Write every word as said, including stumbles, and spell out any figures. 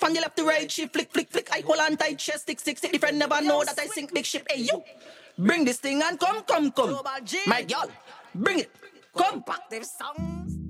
from the left to right, shift, flick, flick, flick. I hold on tight, chest, stick, stick, stick. The friend never know that I sink big ship. Hey, you, bring this thing and come, come, come. My girl, bring it. Come. Active songs.